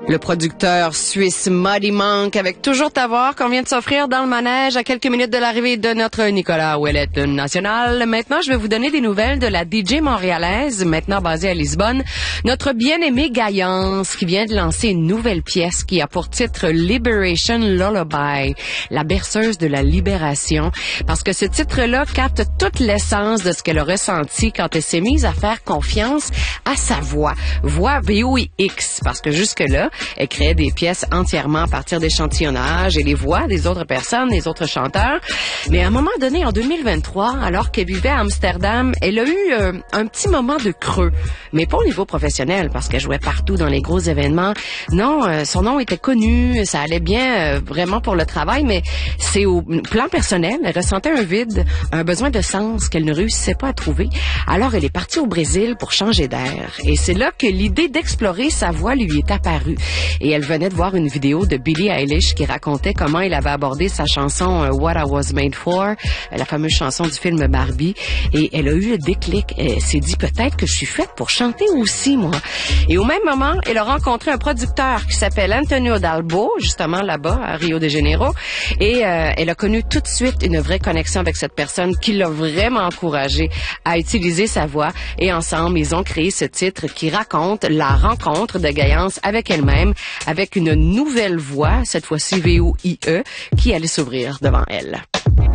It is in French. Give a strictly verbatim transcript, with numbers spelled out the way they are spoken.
Le producteur suisse Muddy Monk avec Toujours t'avoir qu'on vient de s'offrir dans le manège à quelques minutes de l'arrivée de notre Nicolas Ouellette national. Maintenant, je vais vous donner des nouvelles de la D J montréalaise, maintenant basée à Lisbonne, notre bien-aimée Gaillance, qui vient de lancer une nouvelle pièce qui a pour titre Liberation Lullaby, la berceuse de la libération, parce que ce titre-là capte toute l'essence de ce qu'elle a ressenti quand elle s'est mise à faire confiance à sa voix, voix V O I X, parce que jusque-là, elle créait des pièces entièrement à partir d'échantillonnage et les voix des autres personnes, des autres chanteurs. Mais à un moment donné, en deux mille vingt-trois, alors qu'elle vivait à Amsterdam, elle a eu euh, un petit moment de creux. Mais pas au niveau professionnel, parce qu'elle jouait partout dans les gros événements. Non, euh, son nom était connu, ça allait bien euh, vraiment pour le travail, mais c'est au plan personnel, elle ressentait un vide, un besoin de sens qu'elle ne réussissait pas à trouver. Alors elle est partie au Brésil pour changer d'air. Et c'est là que l'idée d'explorer sa voix lui est apparue. Et elle venait de voir une vidéo de Billie Eilish qui racontait comment elle avait abordé sa chanson euh, What I Was Made For, euh, la fameuse chanson du film Barbie. Et elle a eu le déclic. Elle s'est dit peut-être que je suis faite pour chanter aussi, moi. Et au même moment, elle a rencontré un producteur qui s'appelle Antonio Dalbo, justement là-bas, à Rio de Janeiro. Et euh, elle a connu tout de suite une vraie connexion avec cette personne qui l'a vraiment encouragée à utiliser sa voix. Et ensemble, ils ont créé ce titre qui raconte la rencontre de Gaillance avec elle-même, avec une nouvelle voix, cette fois-ci V O I E, qui allait s'ouvrir devant elle.